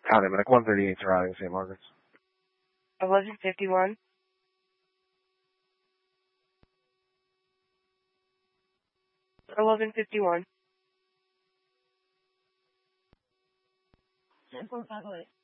I don't know, like 138 surrounding St. Margaret's. 1151. 1151.